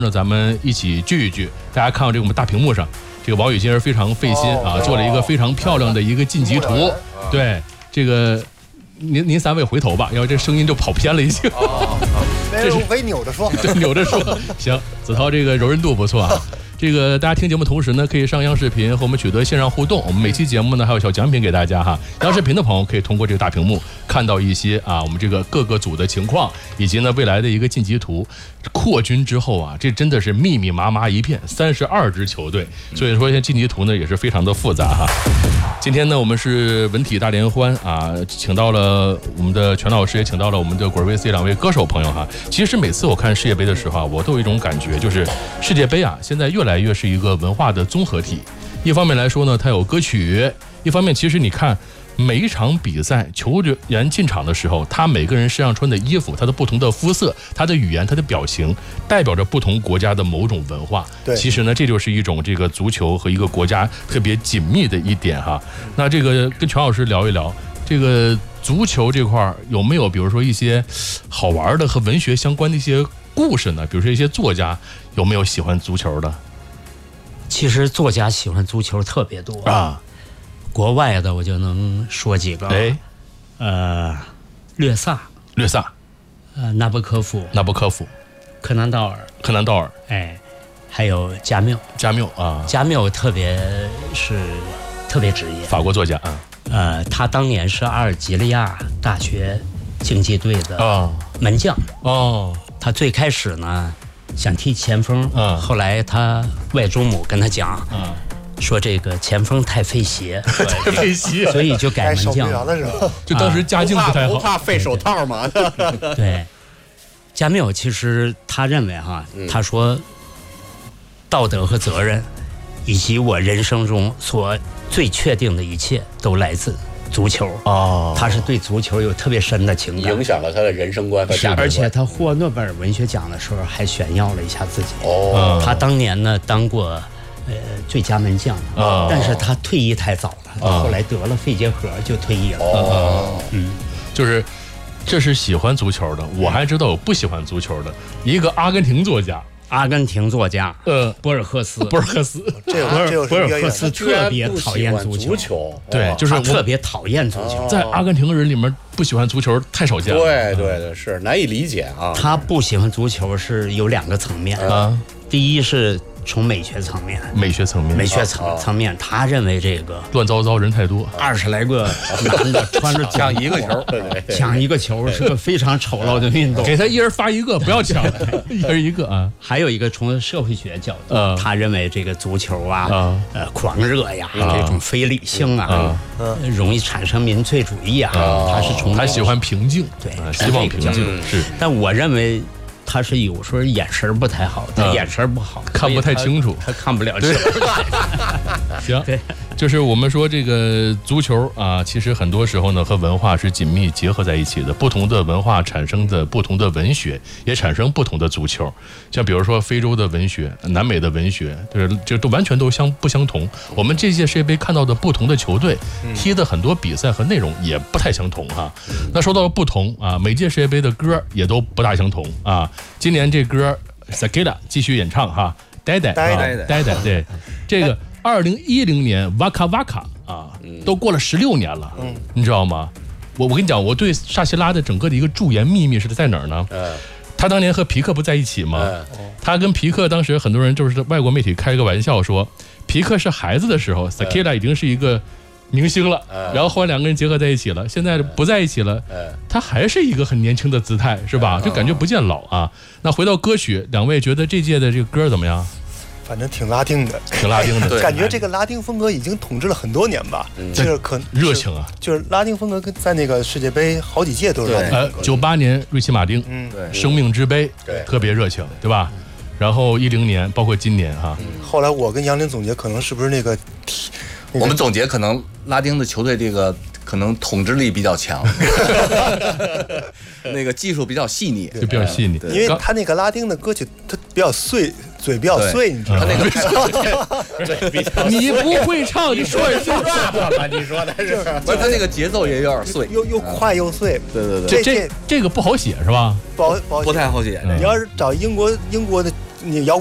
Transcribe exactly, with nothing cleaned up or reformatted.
那咱们一起聚一聚。大家看到这个我们大屏幕上，这个王宇今儿非常费心啊，做了一个非常漂亮的一个晋级图。对，这个您您三位回头吧，要这声音就跑偏了一些。 这是可以扭着说， 对，扭着说。行，子韬这个柔韧度不错啊。这个大家听节目同时呢，可以上央视频和我们取得线上互动。我们每期节目呢还有小奖品给大家哈。央视频的朋友可以通过这个大屏幕看到一些啊我们这个各个组的情况，以及呢未来的一个晋级图。扩军之后啊，这真的是密密麻麻一片，三十二支球队，所以说现在晋级图呢也是非常的复杂哈。今天呢我们是文体大联欢啊，请到了我们的全老师，也请到了我们的果儿 V C 两位歌手朋友哈。其实每次我看世界杯的时候啊，我都有一种感觉，就是世界杯啊现在越来越是一个文化的综合体。一方面来说呢，它有歌曲；一方面，其实你看每一场比赛，球员进场的时候，他每个人身上穿的衣服，他的不同的肤色，他的语言，他的表情，代表着不同国家的某种文化。 对， 其实呢，这就是一种这个足球和一个国家特别紧密的一点哈。那这个跟全老师聊一聊，这个足球这块有没有，比如说一些好玩的和文学相关的一些故事呢？比如说一些作家有没有喜欢足球的？ 其实作家喜欢足球特别多啊， 国外的我就能说几个， 哎， 呃，略萨， 略萨， 呃，纳博科夫， 纳博科夫， 柯南道尔， 柯南道尔， 哎，还有加缪， 加缪啊， 加缪特别是特别职业， 法国作家啊， 呃，他当年是阿尔及利亚大学竞技队的门将哦， 他最开始呢想踢前锋， 嗯， 后来他外祖母跟他讲， 嗯， 说这个前锋太费鞋， 太费鞋， 所以就改门将了。 就当时家境不太好， 不怕费手套吗？ 对，加缪其实他认为哈，他说道德和责任，以及我人生中所最确定的一切，都来自足球哦， 他是对足球有特别深的情感， 影响了他的人生观和价值观。 而且他获诺贝尔文学奖的时候还炫耀了一下自己。 哦， 他当年呢当过呃最佳门将， 哦， 但是他退役太早了， 哦， 后来得了肺结核就退役了。 哦， 嗯， 就是这是喜欢足球的，我还知道有不喜欢足球的，一个阿根廷作家。 阿根廷作家， 呃， 博尔赫斯， 博尔赫斯， 这博尔博尔赫斯特别讨厌足球， 足球对，就是特别讨厌足球。 在阿根廷人里面，不喜欢足球太少见了。 对对对，是难以理解啊。 他不喜欢足球是有两个层面啊， 第一是从美学层面， 美学层面， 美学层层面，他认为这个乱糟糟，人太多， 二十来个男的穿着抢一个球， 抢一个球是个非常丑陋的运动。 给他一人发一个，不要抢，一人一个啊。 还有一个从社会学角度，他认为这个足球啊，呃，狂热呀，这种非理性啊，容易产生民粹主义啊。他是从他喜欢平静， 对， 希望平静是。 但我认为。他是有时候眼神不太好，他眼神不好， 看不太清楚， 他看不了球。 行，对，就是我们说这个足球啊，其实很多时候呢和文化是紧密结合在一起的。不同的文化产生的不同的文学，也产生不同的足球。像比如说非洲的文学、南美的文学，就是就都完全都相不相同。我们这届世界杯看到的不同的球队踢的很多比赛和内容也不太相同哈。那说到了不同啊，每届世界杯的歌也都不大相同啊。今年这歌 Sakila 继续演唱哈，呆呆呆呆呆呆，对，这个二零一零年 Waka Waka 啊，都过了十六年了，嗯，你知道吗？我我跟你讲，我对萨奇拉的整个的一个驻颜秘密是在哪儿呢？嗯，他当年和皮克不在一起吗？他跟皮克当时很多人就是外国媒体开个玩笑说，皮克是孩子的时候 ，Sakila 已经是一个明星了，然后后来两个人结合在一起了，现在不在一起了，他还是一个很年轻的姿态，是吧？就感觉不见老啊。那回到歌曲，两位觉得这届的这个歌怎么样？ 反正挺拉丁的， 挺拉丁的， 感觉这个拉丁风格已经统治了很多年吧，就是可热情啊， 就是拉丁风格跟在那个世界杯好几届都是拉丁风格。 呃，九八年瑞奇马丁，嗯，对，生命之杯，对，特别热情，对吧？然后一零年，包括今年哈， 后来我跟杨林总结，可能是不是那个。 我们总结可能拉丁的球队这个可能统治力比较强，那个技术比较细腻， 就比较细腻。 因为他那个拉丁的歌曲，他比较碎，嘴比较碎，你知道吗？ 他那个你不会唱，你说人说话吧？你说的是，不是他那个节奏也有点碎， 又又快又碎。 对对对， 这这这个不好写是吧？ 不好不好不太好写。 你要是找英国英国的你摇。